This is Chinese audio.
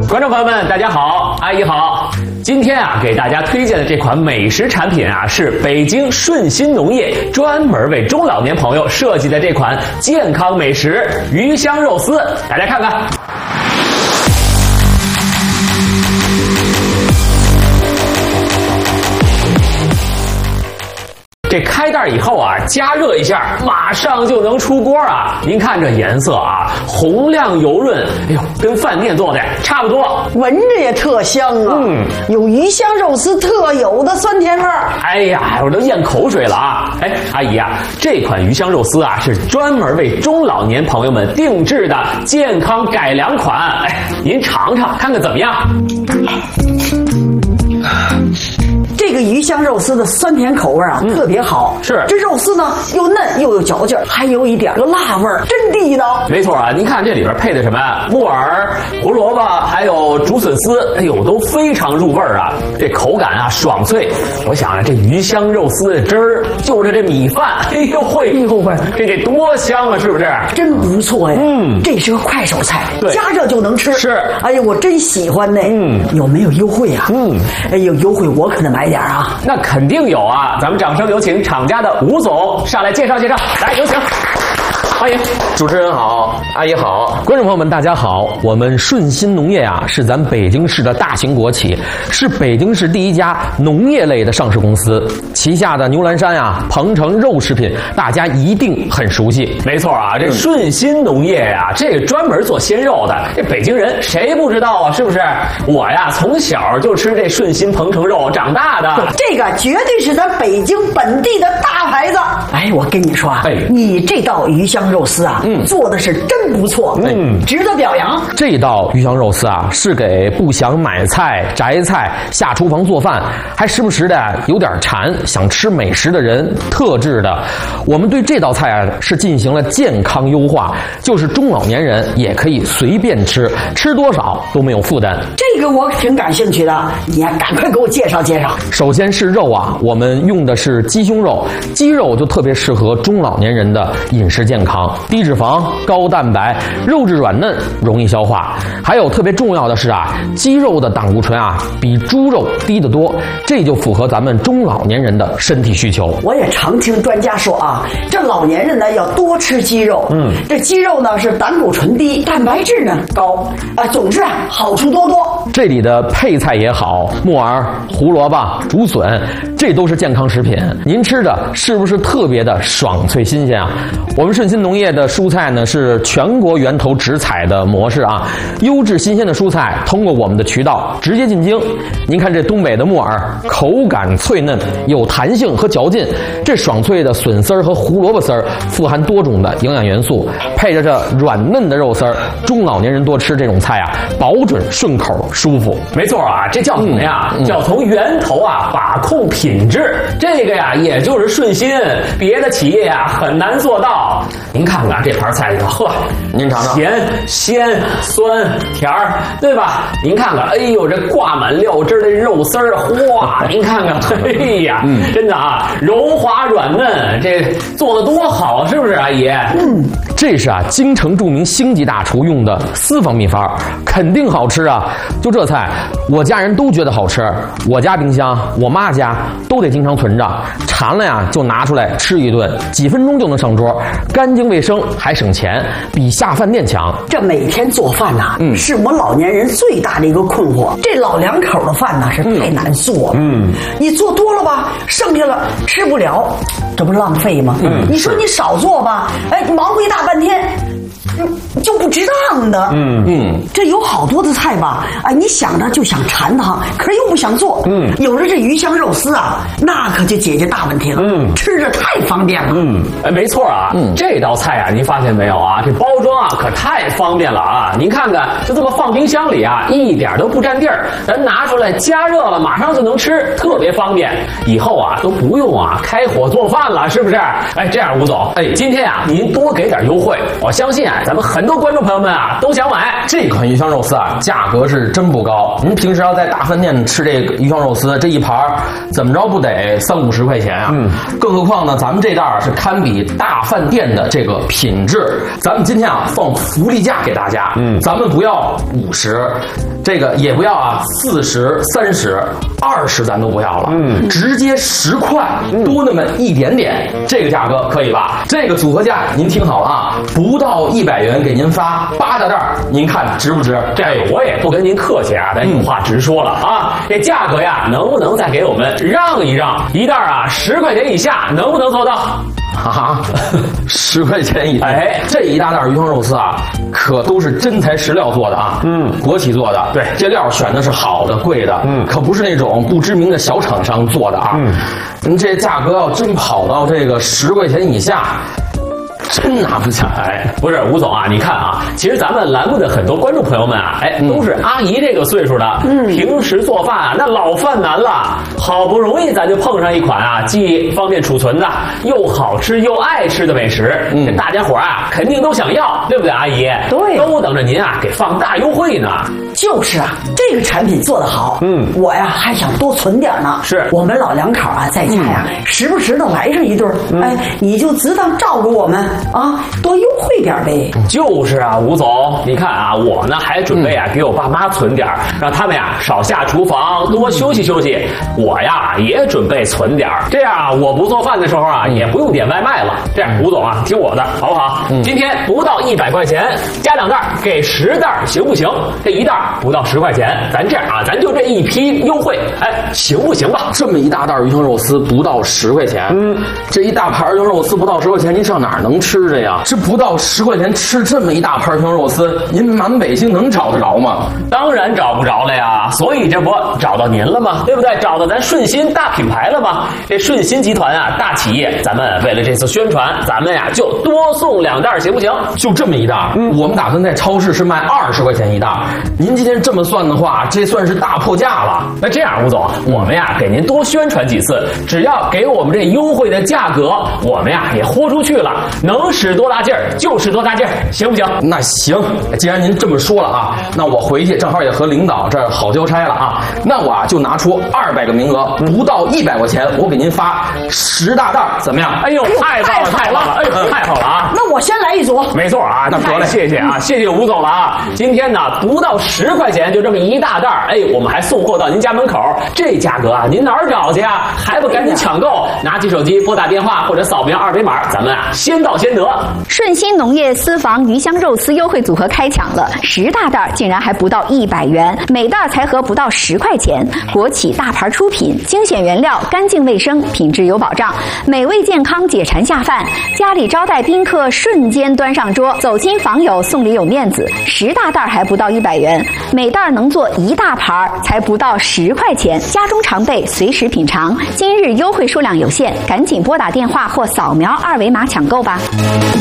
观众朋友们，大家好，阿姨好。今天啊，给大家推荐的这款美食产品啊，是北京顺心农业专门为中老年朋友设计的这款健康美食鱼香肉丝，大家看看。这开袋以后啊，加热一下，马上就能出锅啊！您看这颜色啊，红亮油润，哎呦，跟饭店做的差不多， 闻着也特香啊！有鱼香肉丝特有的酸甜味儿。 哎呀，我都咽口水了啊！哎，阿姨啊，这款鱼香肉丝啊，是专门为中老年朋友们定制的健康改良款。哎，您尝尝看看怎么样？ 这个鱼香肉丝的酸甜口味啊，特别好。 是这肉丝呢，又嫩又有嚼劲儿，还有一点个辣味儿，真地道。 没错啊，您看这里边配的什么？木耳、胡萝卜，还有竹笋丝，哎呦，都非常入味儿啊！这口感啊，爽脆。我想啊，这鱼香肉丝的汁儿，就着这米饭，哎呦喂，这得多香啊，是不是？ 真不错呀。这是个快手菜，加热就能吃。 是， 哎呀，我真喜欢呢。有没有优惠啊？哎呦，优惠我可得买点啊。 那肯定有啊！咱们掌声有请厂家的吴总上来介绍介绍，来有请。欢迎主持人好，阿姨好， 观众朋友们大家好。我们顺心农业啊，是咱北京市的大型国企，是北京市第一家农业类的上市公司。旗下的牛栏山啊、鹏程肉食品，大家一定很熟悉。 没错啊，这顺心农业呀，这个专门做鲜肉的，这北京人谁不知道啊？是不是？我呀，从小就吃这顺心鹏程肉长大的。 这个绝对是咱北京本地的大牌子。哎，我跟你说啊，你这道鱼香肉丝啊，做的是真不错，值得表扬。 这道鱼香肉丝啊，是给不想买菜、摘菜、下厨房做饭，还时不时的有点馋、想吃美食的人特制的。我们对这道菜啊是进行了健康优化，就是中老年人也可以随便吃，吃多少都没有负担。 这个我挺感兴趣的，你呀赶快给我介绍介绍。 首先是肉啊，我们用的是鸡胸肉，鸡肉就特别适合中老年人的饮食健康。低脂肪、高蛋白，肉质软嫩，容易消化。还有特别重要的是啊，鸡肉的胆固醇啊比猪肉低得多，这就符合咱们中老年人的身体需求。 我也常听专家说啊，这老年人呢要多吃鸡肉。这鸡肉呢是胆固醇低，蛋白质呢高，总之啊好处多多。 这里的配菜也好，木耳、胡萝卜、竹笋，这都是健康食品。您吃着是不是特别的爽脆新鲜啊？我们顺心农业的蔬菜呢是全国源头直采的模式啊，优质新鲜的蔬菜通过我们的渠道直接进京。您看这东北的木耳，口感脆嫩，有弹性和嚼劲；这爽脆的笋丝儿和胡萝卜丝儿富含多种的营养元素，配着这软嫩的肉丝儿，中老年人多吃这种菜啊，保准顺口舒服。 没错啊，这叫什么呀？叫从源头啊把控品质。这个呀，也就是顺心，别的企业啊很难做到。您看看这盘菜里头，呵， 您尝尝， 咸、鲜、酸、甜儿，对吧？您看看，哎呦，这挂满料汁的肉丝儿，哇！您看看，哎呀，真的啊，柔滑软嫩，这做的多好，是不是，阿姨？ 这是啊，京城著名星级大厨用的私房秘方，肯定好吃啊！就这菜，我家人都觉得好吃。我家冰箱、我妈家都得经常存着，馋了呀就拿出来吃一顿，几分钟就能上桌，干净卫生还省钱，比下饭店强。 这每天做饭呐，是我们老年人最大的一个困惑。这老两口的饭呢是太难做了，你做多了吧，剩下了吃不了，这不是浪费吗？你说你少做吧，你忙活一大半天。就不值当的，这有好多的菜吧，你想着就想馋它，可是又不想做，有了这鱼香肉丝啊，那可就解决大问题了，吃着太方便了， 没错啊，这道菜啊，您发现没有啊？这包装啊可太方便了啊！您看看，就这么放冰箱里啊，一点都不占地儿，咱拿出来加热了，马上就能吃，特别方便。以后啊都不用啊开火做饭了，是不是？这样吴总，今天啊您多给点优惠，我相信啊咱们很多观众朋友们啊都想买。 这款鱼香肉丝啊，价格是真不高。您平时要在大饭店吃这个鱼香肉丝，这一盘怎么着不得30-50块钱啊？更何况呢，咱们这袋是堪比大饭店的这个品质。咱们今天啊放福利价给大家，咱们不要50，这个也不要啊40、30、20，咱都不要了，直接10块，多那么一点点，这个价格可以吧？这个组合价您听好了啊，不到100元给您发8大袋，您看值不值？ 这我也不跟您客气啊，咱有话直说了啊，这价格呀，能不能再给我们让一让？一袋啊10块钱以下，能不能做到？ 啊，10块钱一袋，哎，这一大袋鱼香肉丝啊，可都是真材实料做的啊，国企做的，对，这料选的是好的、贵的，可不是那种不知名的小厂商做的啊，您这价格要真跑到这个10块钱以下，真拿不下来。 不是吴总啊，你看啊，其实咱们栏目的很多观众朋友们啊，哎，都是阿姨这个岁数的，平时做饭啊，那老犯难了，好不容易咱就碰上一款啊，既方便储存的，又好吃又爱吃的美食，这大家伙啊肯定都想要，对不对，阿姨？ 对， 都等着您啊给放大优惠呢。 就是啊，这个产品做得好，我呀还想多存点呢。 是我们老两口啊在家呀，时不时的来上一顿，哎，你就只当照顾我们啊，多优惠点呗。 就是啊，吴总，你看啊，我呢还准备啊给我爸妈存点，让他们呀少下厨房，多休息休息。我呀也准备存点，这样啊我不做饭的时候啊也不用点外卖了。这样，吴总啊，听我的好不好？今天不到100块钱，加2袋给10袋，行不行？这一袋不到10块钱，咱这样啊，咱就这一批优惠，哎，行不行吧？ 这么一大袋鱼香肉丝不到10块钱，这一大盘鱼香肉丝不到10块钱，您上哪儿能吃去呀？这不到10块钱吃这么一大盘鱼香肉丝，您满北京能找得着吗？ 当然找不着了呀，所以这不找到您了吗？对不对？找到咱顺心大品牌了吗？这顺心集团啊，大企业，咱们为了这次宣传，咱们呀就多送2袋，行不行？ 就这么一袋，我们打算在超市是卖20块钱一袋，您今天这么算的话，这算是大破价了。 那这样，吴总，我们呀给您多宣传几次，只要给我们这优惠的价格，我们呀也豁出去了，能使多大劲儿就使多大劲儿，行不行？ 那行，既然您这么说了啊，那我回去正好也和领导这儿好交差了啊，那我啊就拿出200个名额，不到100块钱，我给您发10大袋，怎么样？ 哎呦，太棒了，太棒了，哎呦，太好了啊！ 那我先来一组。 没错啊，那得了，谢谢啊，谢谢吴总了啊！今天呢，不到10块钱就这么一大袋，哎，我们还送货到您家门口，这价格啊，您哪儿找去啊？还不赶紧抢购？拿起手机拨打电话或者扫描2维码，咱们啊先到先得。 顺心农业私房鱼香肉丝优惠组合开抢了，10大袋竟然还不到100元，每袋才合不到10块钱。国企大牌出品，精选原料，干净卫生，品质有保障，美味健康，解馋下饭。家里招待宾客，瞬间端上桌，走亲访友送礼有面子。10大袋还不到100元，每袋能做1大盘，才不到10块钱。家中常备，随时品尝。今日优惠数量有限，赶紧拨打电话或扫描2维码抢购吧。